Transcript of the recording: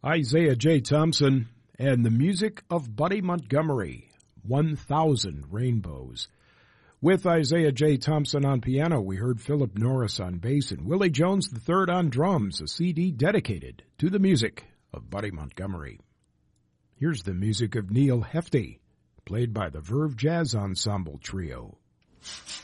Isaiah J. Thompson and the music of Buddy Montgomery, 1,000 Rainbows. With Isaiah J. Thompson on piano, we heard Philip Norris on bass and Willie Jones III on drums, a CD dedicated to the music of Buddy Montgomery. Here's the music of Neil Hefti, played by the Verve Jazz Ensemble Trio.